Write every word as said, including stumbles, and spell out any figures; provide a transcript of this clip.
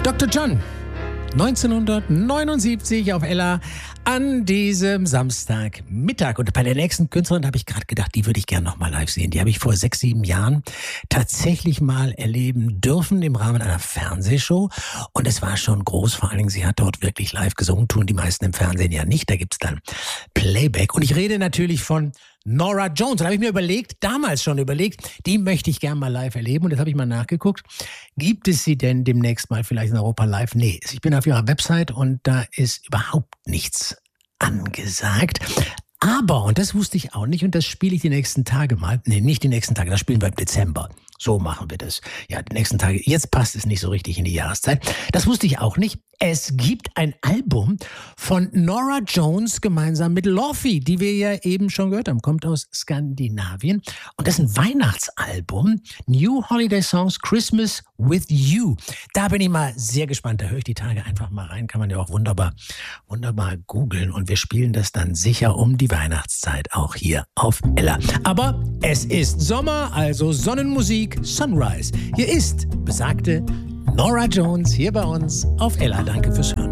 Doktor John, neunzehnhundertneunundsiebzig auf Ella an diesem Samstagmittag. Und bei der nächsten Künstlerin habe ich gerade gedacht, die würde ich gerne noch mal live sehen. Die habe ich vor sechs, sieben Jahren tatsächlich mal erleben dürfen im Rahmen einer Fernsehshow. Und es war schon groß, vor allen Dingen, sie hat dort wirklich live gesungen, tun die meisten im Fernsehen ja nicht. Da gibt's dann Playback. Und ich rede natürlich von Norah Jones. Da habe ich mir überlegt, damals schon überlegt, die möchte ich gerne mal live erleben. Und jetzt habe ich mal nachgeguckt, gibt es sie denn demnächst mal vielleicht in Europa live? Nee, ich bin auf ihrer Website und da ist überhaupt nichts angesagt. Aber, und das wusste ich auch nicht, und das spiele ich die nächsten Tage mal. Nee, nicht die nächsten Tage, das spielen wir im Dezember. So machen wir das. Ja, die nächsten Tage. Jetzt passt es nicht so richtig in die Jahreszeit. Das wusste ich auch nicht. Es gibt ein Album von Norah Jones gemeinsam mit Loffi, die wir ja eben schon gehört haben. Kommt aus Skandinavien. Und das ist ein Weihnachtsalbum. New Holiday Songs, Christmas with You. Da bin ich mal sehr gespannt. Da höre ich die Tage einfach mal rein. Kann man ja auch wunderbar, wunderbar googeln. Und wir spielen das dann sicher um die Weihnachtszeit auch hier auf Ella. Aber es ist Sommer, also Sonnenmusik, Sunrise. Hier ist besagte Norah Jones hier bei uns auf Ella. Danke fürs Hören.